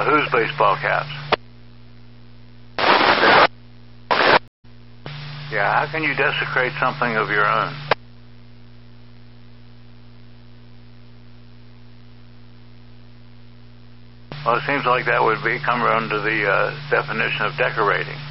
Whose baseball caps? Yeah, how can you desecrate something of your own? Well, it seems like that would come under the definition of decorating.